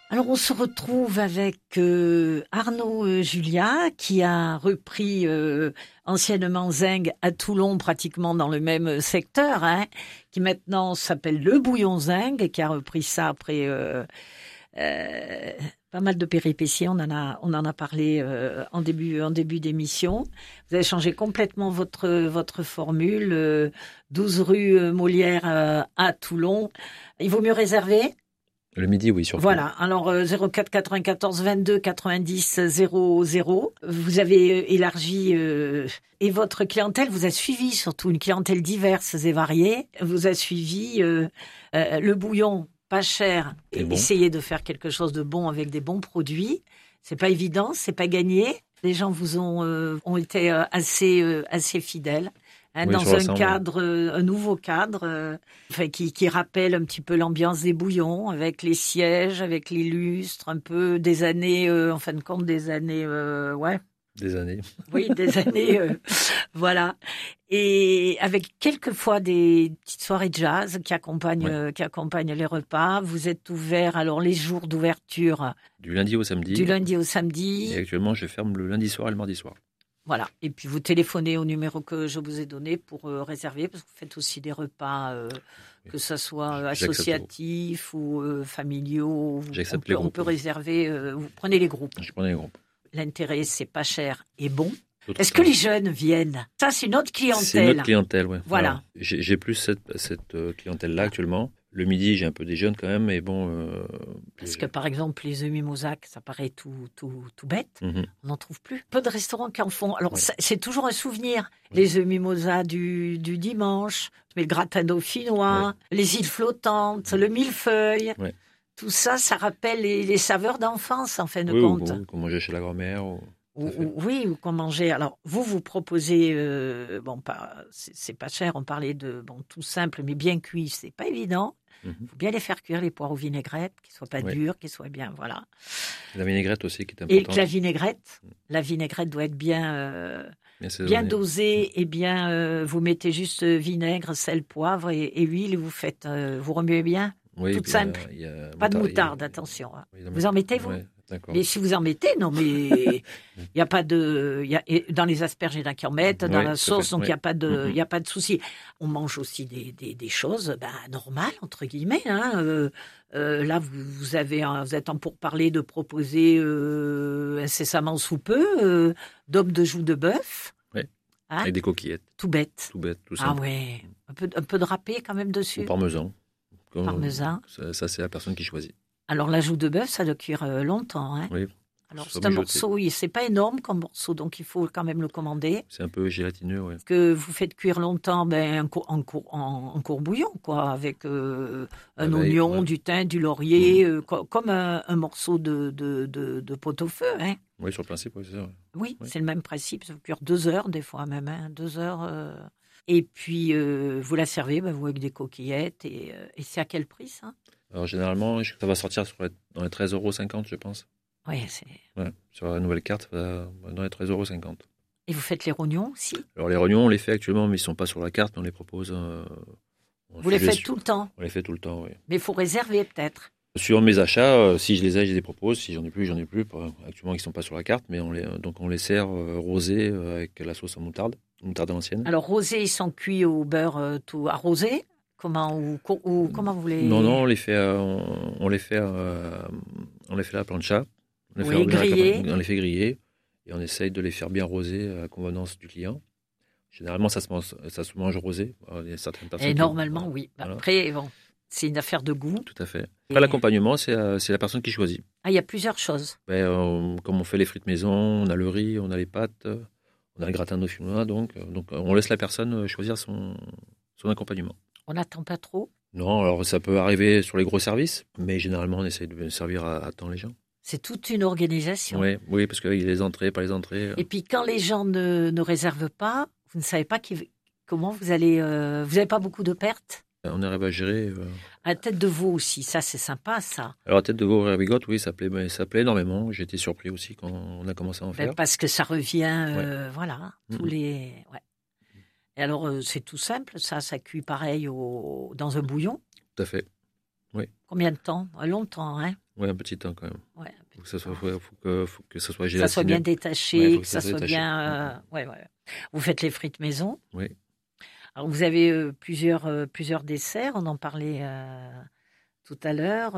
Alors, on se retrouve avec Arnaud Julia, qui a repris anciennement Zinc à Toulon, pratiquement dans le même secteur, qui maintenant s'appelle Le Bouillon Zinc, et qui a repris ça après pas mal de péripéties. On en a parlé en début d'émission. Vous avez changé complètement votre formule. 12 rue Molière à Toulon. Il vaut mieux réserver? Le midi, oui, surtout. Voilà, alors 04 94 22 90 00. Vous avez élargi et votre clientèle vous a suivi, surtout une clientèle diverse et variée. Vous a suivi le bouillon pas cher et bon. Essayez de faire quelque chose de bon avec des bons produits. C'est pas évident, c'est pas gagné. Les gens vous ont été assez fidèles. Oui, dans un nouveau cadre, qui rappelle un petit peu l'ambiance des bouillons, avec les sièges, avec les lustres, un peu des années, en fin de compte, des années, Des années. Oui, des années, voilà. Et avec quelquefois des petites soirées jazz qui accompagnent les repas. Vous êtes ouvert, alors les jours d'ouverture. Du lundi au samedi. Et actuellement, je ferme le lundi soir et le mardi soir. Voilà. Et puis, vous téléphonez au numéro que je vous ai donné pour réserver, parce que vous faites aussi des repas, que ce soit associatifs ou familiaux. J'accepte les groupes. On peut réserver, vous prenez les groupes. Je prenais les groupes. L'intérêt, c'est pas cher et bon. Est-ce que les jeunes viennent? Ça, c'est notre clientèle. C'est notre clientèle, oui. Voilà. J'ai plus cette clientèle-là actuellement. Le midi, j'ai un peu des jeunes quand même, mais bon... Parce que, par exemple, les œufs mimosa, ça paraît tout bête. Mm-hmm. On n'en trouve plus. Peu de restaurants qui en font. Alors, c'est toujours un souvenir. Les œufs mimosa du dimanche, mais le gratin dauphinois, les îles flottantes, le millefeuille. Ouais. Tout ça, ça rappelle les saveurs d'enfance, en fin de compte. Ou qu'on mangeait chez la grand-mère. Ou qu'on mangeait. Alors, vous proposez, c'est pas cher, on parlait de, tout simple, mais bien cuit, c'est pas évident. Il faut bien les faire cuire, les poireaux vinaigrettes, qu'ils soient pas durs, qu'ils soient bien, voilà. La vinaigrette aussi, qui est importante. Et la vinaigrette doit être bien dosée, et bien, vous mettez juste vinaigre, sel, poivre et huile, et vous remuez bien. Toute simple. Pas de moutarde, attention. Vous en mettez, vous? D'accord. Mais si vous en mettez, non, mais il n'y a pas de. Dans les asperges, il y en a qui en mettent, dans la sauce, donc il n'y a pas de souci. On mange aussi des choses normales, entre guillemets. Là, vous êtes en pourparlers de proposer incessamment sous peu daube de joue de bœuf. Oui. Avec des coquillettes. Tout bête. Tout simple. Ah ouais. Un peu de râpé quand même dessus. Ou parmesan. Parmesan. Ça, c'est la personne qui choisit. Alors, la joue de bœuf, ça doit cuire longtemps. Oui. Alors, c'est un morceau, c'est pas énorme comme morceau, donc il faut quand même le commander. C'est un peu gélatineux, oui. Que vous faites cuire longtemps, en court bouillon, quoi, avec un oignon, du thym, du laurier, comme un morceau de pot-au-feu. Oui, sur le principe, c'est ça. Oui, c'est le même principe. Ça peut cuire 2 heures, des fois même, 2 heures. Et puis, vous la servez, vous, avec des coquillettes. Et c'est à quel prix, ça? Alors, généralement, ça va sortir dans les 13,50 €, je pense. Oui, sur la nouvelle carte, ça va dans les 13,50 €. Et vous faites les rognons aussi? Alors, les rognons, on les fait actuellement, mais ils ne sont pas sur la carte, mais on les propose. Vous les faites tout le temps? On les fait tout le temps, oui. Mais il faut réserver, peut-être? Sur mes achats, si je les ai, je les propose. Si j'en ai plus, j'en ai plus. Actuellement, ils ne sont pas sur la carte, mais on les sert rosés avec la sauce en moutarde à l'ancienne. Alors, rosés, ils sont cuits au beurre tout arrosé? Comment vous les... Non, on les fait à la plancha. Griller. On les fait griller et on essaye de les faire bien rosés à la convenance du client. Généralement, ça se mange rosé. Il y a certaines personnes. Et normalement, oui. Voilà. Après, c'est une affaire de goût. Tout à fait. Après, l'accompagnement, c'est la personne qui choisit. Ah, il y a plusieurs choses. Comme on fait les frites maison, on a le riz, on a les pâtes, on a le gratin dauphinois. Donc on laisse la personne choisir son accompagnement. On n'attend pas trop? Non, alors ça peut arriver sur les gros services, mais généralement, on essaye de servir à temps les gens. C'est toute une organisation. Oui, parce qu'il y a les entrées, pas les entrées. Et puis, quand les gens ne réservent pas, vous ne savez pas comment vous allez... vous n'avez pas beaucoup de pertes? On arrive à gérer. À tête de veau aussi, ça c'est sympa, ça. Alors, tête de veau et bigote, oui, ça plaît énormément. J'ai été surpris aussi quand on a commencé à en faire. Parce que ça revient, tous les... Ouais. Et alors, c'est tout simple, ça cuit pareil dans un bouillon? Tout à fait, oui. Combien de temps? Longtemps, Oui, un petit temps quand même. Ouais, Faut que ça soit, faut que ça soit que ça gélatiné. soit bien détaché, Ouais, que ça soit bien. Ouais. Vous faites les frites maison. Oui. Alors vous avez plusieurs desserts. On en parlait tout à l'heure.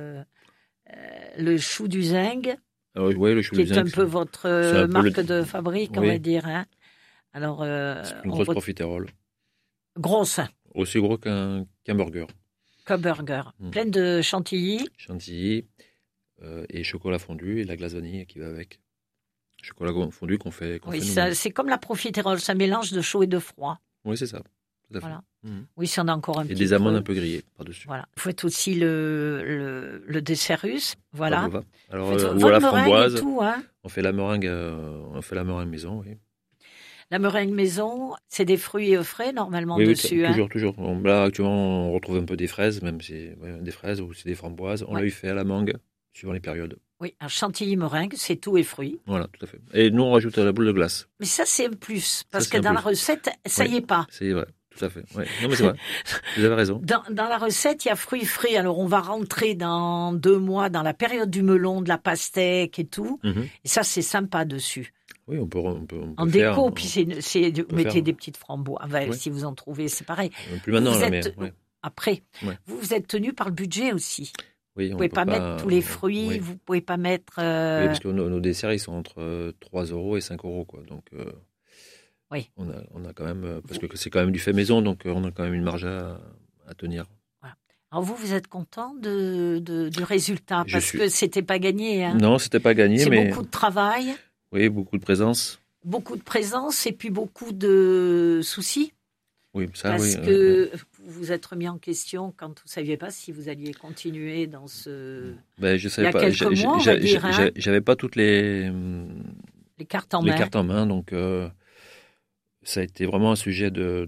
Le chou du zinc, Alors, ouais, le chou qui du est zinc, un peu votre c'est un peu marque de fabrique, on Oui. va dire. Hein. Alors, c'est une grosse profiterole. grosse, Aussi gros qu'un burger. comme burger, Mm. pleine de chantilly. Chantilly et chocolat fondu et la glace vanille qui va avec. Chocolat fondu qu'on fait Oui, nous-mêmes. c'est comme la profiterole, c'est un mélange de chaud et de froid. Oui, c'est ça. Tout à fait. Voilà. Mhm. Oui, si on a encore un Et petit des amandes peu. un peu grillées par-dessus. Voilà. Vous faites aussi le dessert russe. Voilà. Pavlova. Alors, Faites ou à la votre meringue framboise. et tout, hein. On fait la meringue maison, oui. La meringue maison, c'est des fruits frais normalement Oui, dessus. Hein. toujours. Là, actuellement, on retrouve un peu des fraises, même si des fraises ou c'est des framboises. On l'a eu fait à la mangue, suivant les périodes. Oui, un chantilly meringue, c'est tout et fruits. Voilà, tout à fait. Et nous, on rajoute la boule de glace. Mais ça, c'est un plus. Parce Ça, que c'est un dans la plus. recette, ça Oui. y est pas. C'est vrai, tout à fait. Ouais. Non, mais c'est vrai. Vous avez raison. Dans la recette, il y a fruits frais. Alors, on va rentrer dans 2 mois dans la période du melon, de la pastèque et tout. Mhm. Et ça, c'est sympa dessus. Oui, on peut En faire, déco, puis vous mettez faire. des petites framboises. Ah ben, Oui. si vous en trouvez, c'est pareil. Plus maintenant, Vous là, êtes- mais ouais. Après, Ouais. vous êtes tenu par le budget aussi. Oui, Vous on pouvez peut pas mettre tous les fruits, oui. vous pouvez pas mettre... Oui, parce que nos desserts, ils sont entre 3 € et 5 € quoi. Donc, Oui. on a quand même, parce que c'est quand même du fait maison, donc on a quand même une marge à tenir. Alors vous êtes content du résultat, Je parce suis- que c'était pas gagné. Hein. Non, c'était pas gagné, C'est mais beaucoup de travail, oui, beaucoup de présence. beaucoup de présence et puis beaucoup de soucis. Oui, ça, Parce oui. que vous vous êtes remis en question quand vous ne saviez pas si vous alliez continuer dans ce... Ben, je savais il y a pas. quelques mois, on va dire, hein. J'avais pas toutes les cartes en les main. cartes en main, donc ça a été vraiment un sujet de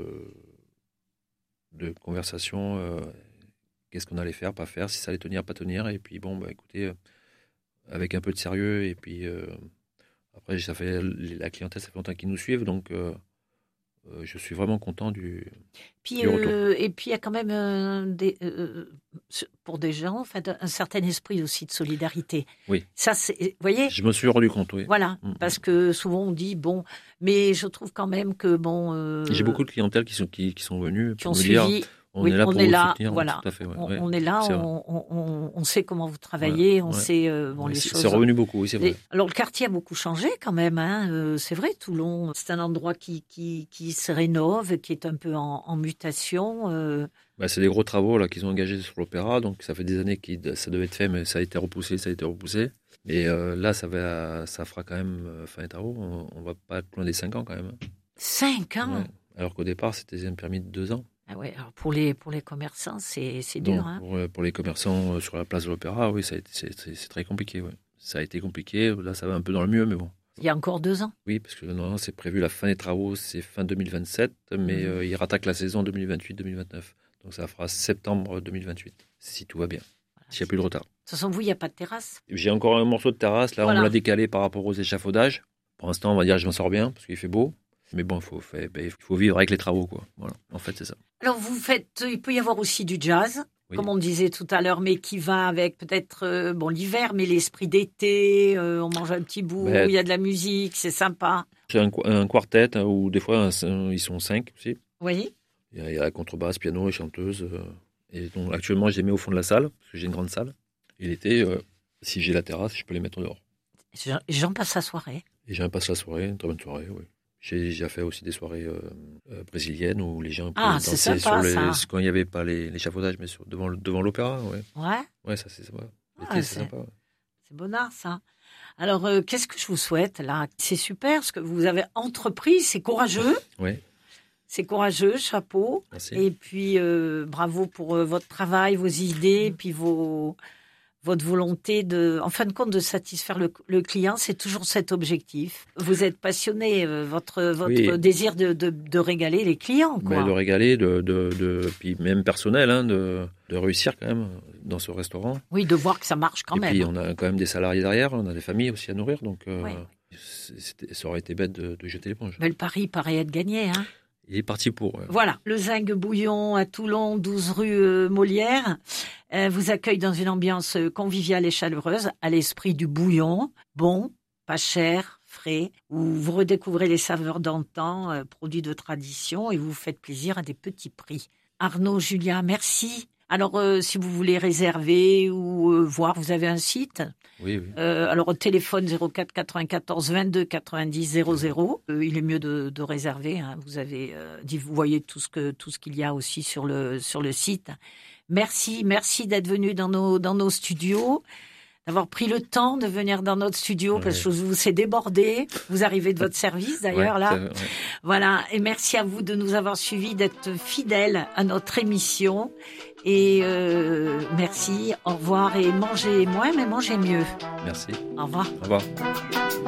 conversation. Qu'est-ce qu'on allait faire, pas faire, si ça allait tenir, pas tenir. Et puis bon, bah écoutez, avec un peu de sérieux. Et puis après, ça fait la clientèle, ça fait longtemps qu'ils nous suivent, donc je suis vraiment content du retour. Et puis il y a quand même pour des gens, en fait, un certain esprit aussi de solidarité. Oui. Ça, vous voyez. Je me suis rendu compte, oui. Voilà, parce que souvent on dit bon, mais je trouve quand même que bon. J'ai beaucoup de clientèle qui sont venus qui pour ont me suivi. dire on est là pour vous soutenir. Voilà. Tout à fait, ouais. On est là, on sait comment vous travaillez, on sait les choses. C'est revenu beaucoup, oui, c'est vrai. Alors le quartier a beaucoup changé quand même, hein. C'est vrai, Toulon, c'est un endroit qui se rénove, qui est un peu en mutation. C'est des gros travaux là qu'ils ont engagés sur l'opéra, donc ça fait des années que ça devait être fait, mais ça a été repoussé. Et là, ça fera quand même fin des travaux. On va pas être loin des 5 ans quand même. 5 ans. Ouais. Alors qu'au départ, c'était un permis de 2 ans. Ah ouais, alors pour les commerçants, c'est dur. Hein. Pour les commerçants sur la place de l'Opéra, oui, c'est très compliqué. Ouais. Ça a été compliqué. Là, ça va un peu dans le mieux, mais bon. Il y a encore 2 ans. Oui, parce que normalement, c'est prévu la fin des travaux, c'est fin 2027, mais ils rattaquent la saison 2028-2029. Donc ça fera septembre 2028, si tout va bien, s'il n'y a plus de retard. De toute façon, vous, il n'y a pas de terrasse. J'ai encore un morceau de terrasse, là, voilà. On l'a décalé par rapport aux échafaudages. Pour l'instant, on va dire que je m'en sors bien, parce qu'il fait beau. Mais bon, il faut vivre avec les travaux, quoi. Voilà, en fait, c'est ça. Alors, il peut y avoir aussi du jazz, comme on disait tout à l'heure, mais qui va avec peut-être, l'hiver, mais l'esprit d'été, on mange un petit bout, il y a de la musique, c'est sympa. J'ai un quartet, ou des fois, ils sont 5 aussi. Oui. Il y a la contrebasse, piano et chanteuse. Et donc, actuellement, je les mets au fond de la salle, parce que j'ai une grande salle. Et l'été, si j'ai la terrasse, je peux les mettre dehors. J'en passe la soirée. Et j'en passe la soirée, une très bonne soirée, oui. J'ai déjà fait aussi des soirées brésiliennes où les gens pouvaient danser sympa, quand il n'y avait pas l'échafaudage, mais devant l'opéra. Ouais. Ouais, ça c'est sympa. L'été, c'est sympa. Ouais. C'est bonnard, ça. Alors, qu'est-ce que je vous souhaite, là? C'est super, ce que vous avez entrepris, c'est courageux. Oui. C'est courageux, chapeau. Merci. Et puis, bravo pour votre travail, vos idées, puis votre volonté en fin de compte, de satisfaire le client. C'est toujours cet objectif. Vous êtes passionné, votre désir de régaler les clients, quoi. Mais de régaler, puis même personnel, hein, de réussir quand même dans ce restaurant. Oui, de voir que ça marche quand même. Et puis, on a quand même des salariés derrière, on a des familles aussi à nourrir, donc ça aurait été bête de jeter l'éponge. Mais le pari paraît être gagné, hein. Il est parti pour. Voilà, le Zinc Bouillon à Toulon, 12 rue Molière, vous accueille dans une ambiance conviviale et chaleureuse, à l'esprit du bouillon, bon, pas cher, frais, où vous redécouvrez les saveurs d'antan, produits de tradition, et vous faites plaisir à des petits prix. Arnaud, Julia, merci. Alors, si vous voulez réserver ou voir, vous avez un site. Oui. Alors, au téléphone 04 94 22 90 00. Il est mieux de réserver. Hein. Vous voyez tout ce qu'il y a aussi sur le site. Merci d'être venu dans nos studios, d'avoir pris le temps de venir dans notre studio parce que je vous ai débordé. Vous arrivez de votre service d'ailleurs là. Voilà. Et merci à vous de nous avoir suivis, d'être fidèles à notre émission. Et merci, au revoir et mangez moins mais mangez mieux. Merci. Au revoir. Au revoir.